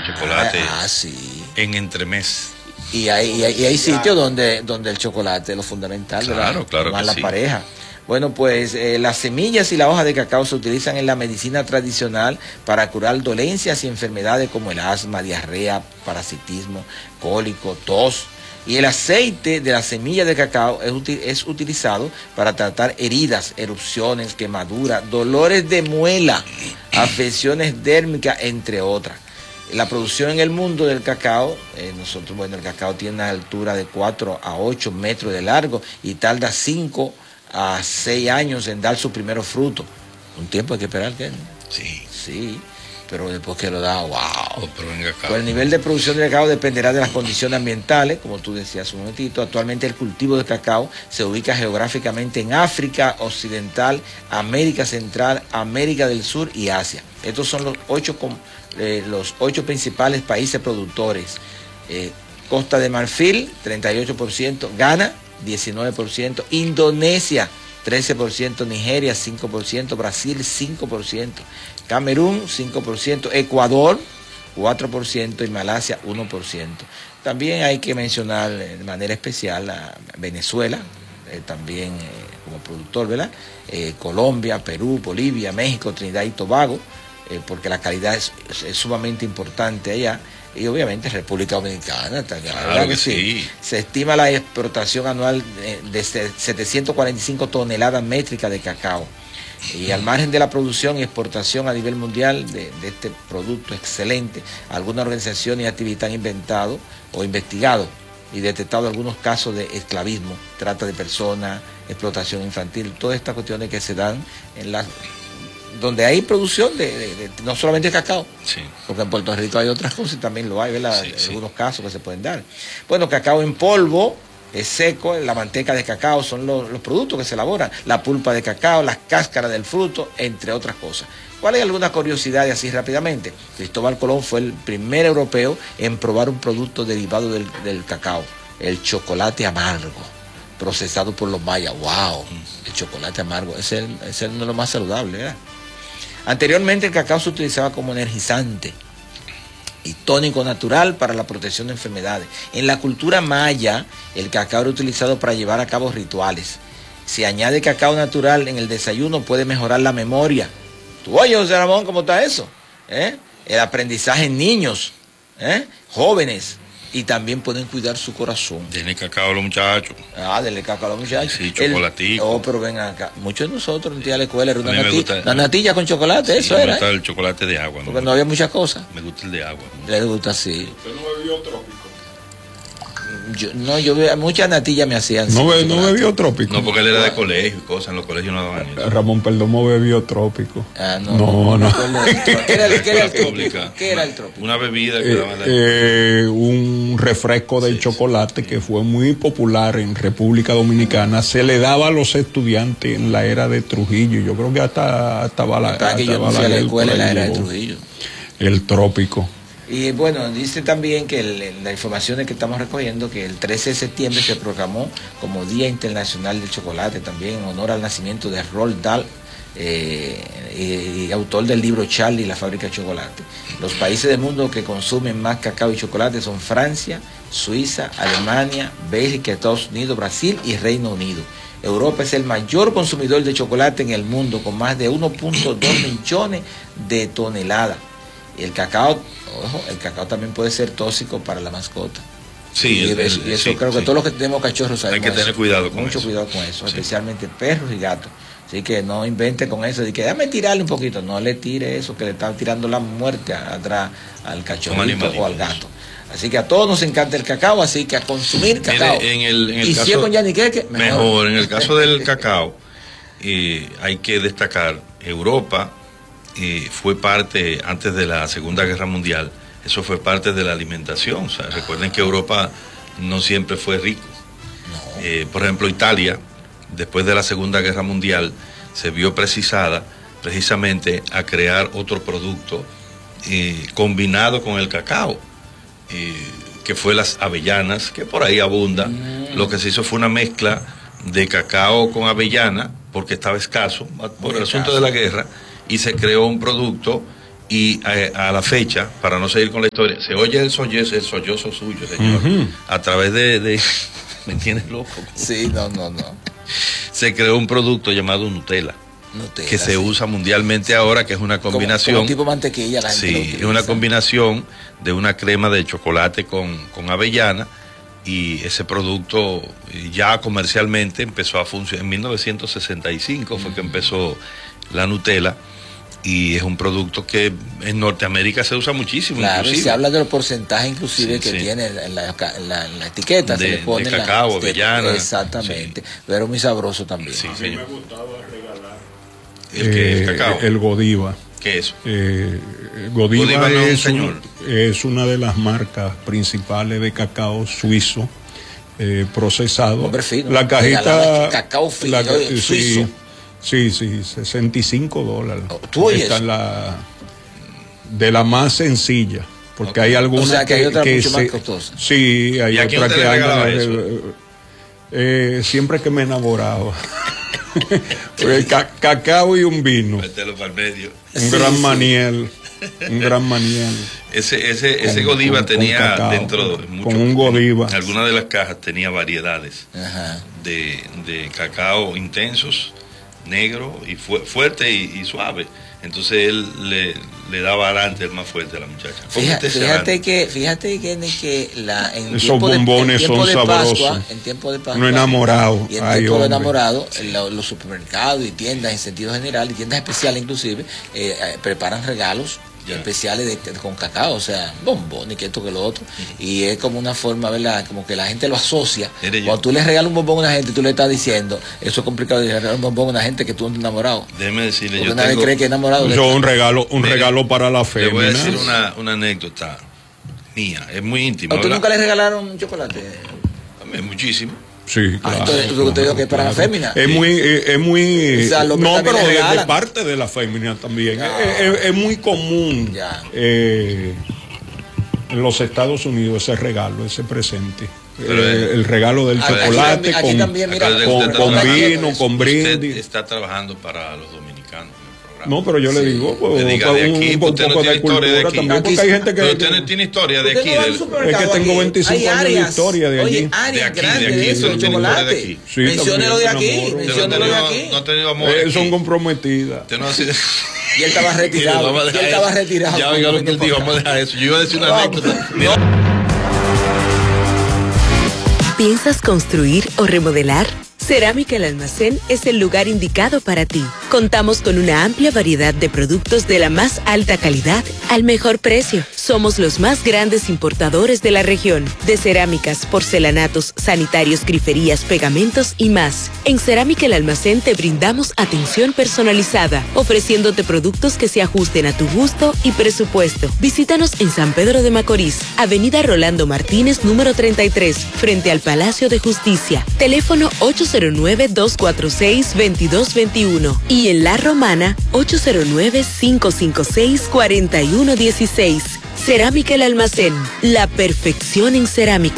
chocolate sí. en entremés. Y hay sitios donde el chocolate es lo fundamental, claro, claro más que la sí. pareja. Bueno, pues las semillas y la hoja de cacao se utilizan en la medicina tradicional para curar dolencias y enfermedades como el asma, diarrea, parasitismo, cólico, tos. Y el aceite de la semilla de cacao es utilizado para tratar heridas, erupciones, quemaduras, dolores de muela, afecciones dérmicas, entre otras. La producción en el mundo del cacao, el cacao tiene una altura de 4 a 8 metros de largo y tarda 5 a 6 años en dar su primer fruto. Un tiempo hay que esperar, ¿qué? Sí. Sí, pero después que lo da, wow. Pues el nivel de producción de cacao dependerá de las condiciones ambientales, como tú decías un momentito. Actualmente el cultivo de cacao se ubica geográficamente en África Occidental, América Central, América del Sur y Asia. Estos son los 8 principales países productores. Costa de Marfil, 38%, Ghana, 19%, Indonesia, 13%, Nigeria, 5%, Brasil, 5%, Camerún, 5%, Ecuador, 4% y Malasia, 1%. También hay que mencionar de manera especial a Venezuela, también como productor, ¿verdad? Colombia, Perú, Bolivia, México, Trinidad y Tobago, porque la calidad es sumamente importante allá. Y obviamente República Dominicana, claro que sí. Se estima la exportación anual de 745 toneladas métricas de cacao. Y al margen de la producción y exportación a nivel mundial de este producto excelente, algunas organizaciones y activistas han inventado o investigado y detectado algunos casos de esclavismo, trata de personas, explotación infantil, todas estas cuestiones que se dan en las donde hay producción de no solamente cacao, sí, porque en Puerto Rico hay otras cosas y también lo hay, ¿verdad? Sí, algunos casos que se pueden dar. Bueno, cacao en polvo, es seco, la manteca de cacao son los productos que se elaboran, la pulpa de cacao, las cáscaras del fruto, entre otras cosas. ¿Cuál es alguna curiosidad y así rápidamente? Cristóbal Colón fue el primer europeo en probar un producto derivado del cacao, el chocolate amargo, procesado por los mayas. ¡Wow! El chocolate amargo es uno de los más saludables, ¿verdad? Anteriormente el cacao se utilizaba como energizante y tónico natural para la protección de enfermedades. En la cultura maya, el cacao era utilizado para llevar a cabo rituales. Si añade cacao natural en el desayuno, puede mejorar la memoria. Tú oye, José Ramón, ¿cómo está eso? El aprendizaje en niños, jóvenes, y también pueden cuidar su corazón. Denle cacao a los muchachos. Denle cacao a los muchachos. Sí, chocolatico. Pero ven acá. Muchos de nosotros en día de la escuela era una natilla con chocolate, sí, eso era. Me gusta el chocolate de agua. Porque no había muchas cosas. Me gusta el de agua. Le gusta así. ¿Usted no bebió trópico? Yo muchas natillas me hacían. No bebió trópico. No, porque él era de colegio y cosas. En los colegios no daban eso. Ramón Perdomo bebió trópico. No. ¿Qué era el trópico? Una bebida que daban un refresco de chocolate que fue muy popular en República Dominicana. Se le daba a los estudiantes en la era de Trujillo. Yo creo que hasta que yo no fui a la escuela en la era de Trujillo. El trópico. Y bueno, dice también que la información que estamos recogiendo, que el 13 de septiembre se proclamó como Día Internacional del Chocolate, también en honor al nacimiento de Roald Dahl, y autor del libro Charlie y la fábrica de chocolate. Los países del mundo que consumen más cacao y chocolate son Francia, Suiza, Alemania, Bélgica, Estados Unidos, Brasil y Reino Unido. Europa es el mayor consumidor de chocolate en el mundo, con más de 1.2 millones de toneladas. Y el cacao también puede ser tóxico para la mascota. Sí, y eso creo que todos los que tenemos cachorros hay que tener cuidado con mucho cuidado con eso, especialmente perros y gatos. Así que no invente con eso de que déjame tirarle un poquito, no le tire eso que le está tirando la muerte atrás al cachorrito o al gato. Así que a todos nos encanta el cacao, así que a consumir cacao. Mire, en el y caso, si es con yaniqueque, mejor. En el caso del cacao, hay que destacar Europa. Fue parte, antes de la Segunda Guerra Mundial, eso fue parte de la alimentación. O sea, recuerden que Europa no siempre fue rico. Por ejemplo, Italia, después de la Segunda Guerra Mundial, se vio precisada precisamente a crear otro producto combinado con el cacao, que fue las avellanas, que por ahí abundan. Lo que se hizo fue una mezcla de cacao con avellana, porque estaba escaso por el asunto de la guerra, y se creó un producto y a la fecha, para no seguir con la historia, se oye el sollozo suyo, señor, a través de ¿me entiendes, loco? Sí, no. Se creó un producto llamado Nutella, que se usa mundialmente ahora, que es una combinación. Como tipo mantequilla, la gente lo utiliza. Es una combinación de una crema de chocolate con avellana, y ese producto ya comercialmente empezó a funcionar. En 1965 fue que empezó la Nutella, y es un producto que en Norteamérica se usa muchísimo. Claro, inclusive. y se habla de los porcentajes inclusive que tiene en la etiqueta, se le pone de cacao, avellana. Exactamente, pero muy sabroso también. Sí, a mí me gustaba regalar el cacao. El Godiva. ¿Qué es? Godiva no, es una de las marcas principales de cacao suizo procesado. Hombre fino. La cajita cacao fino suizo. Sí, $65. ¿Tú oyes? Esta es de la más sencilla, porque hay algunas, o sea, que hay otras mucho más costosas. Sí, hay otras que andan. Siempre que me enamoraba. Cacao y un vino. Mételo para el medio. Un gran maniel. Ese Godiva tenía cacao, dentro con un Godiva. En algunas de las cajas tenía variedades de cacao intensos, negro y fuerte y suave. Entonces él le daba adelante el más fuerte a la muchacha. Fíjate que en esos bombones son sabrosos. En tiempo de Pascua. No enamorado. Y en tiempo de enamorado, los supermercados y tiendas en sentido general, y tiendas especiales inclusive, preparan regalos especiales con cacao, o sea, bombones, que esto que lo otro, y es como una forma, ¿verdad? Como que la gente lo asocia. Cuando tú le regalas un bombón a una gente, tú le estás diciendo, eso es complicado de regalar un bombón a una gente que tú no estás enamorado. Déjeme decirle, porque nadie cree que es enamorado. Un regalo para la fémina. Le voy a decir una anécdota mía, es muy íntima. ¿A tú nunca le regalaron un chocolate? A mí muchísimo. Sí, claro. Entonces te digo que es para la fémina. Es muy o sea, no, pero de parte de la fémina también. Es muy común en los Estados Unidos ese regalo, ese presente. El regalo del chocolate aquí también, con vino, con brindis. Usted está trabajando para los dominicanos. No, pero yo le digo, un poco de cultura también, porque hay gente que... Usted tiene historia de aquí. Es que tengo 25 años de historia de allí. De aquí, de eso, el chocolate. Menciónelo de aquí, menciónelo de aquí. No ha tenido amor. Son comprometidas. Y él estaba retirado. Ya oiga lo que él dijo, vamos a dejar eso. Yo iba a decir una anécdota. ¿Piensas construir o remodelar? Cerámica El Almacén es el lugar indicado para ti. Contamos con una amplia variedad de productos de la más alta calidad al mejor precio. Somos los más grandes importadores de la región, de cerámicas, porcelanatos, sanitarios, griferías, pegamentos y más. En Cerámica El Almacén te brindamos atención personalizada, ofreciéndote productos que se ajusten a tu gusto y presupuesto. Visítanos en San Pedro de Macorís, Avenida Rolando Martínez, número 33, frente al Palacio de Justicia. Teléfono 809-246-2221 y en La Romana 809-556-4116. Cerámica El Almacén, la perfección en cerámica.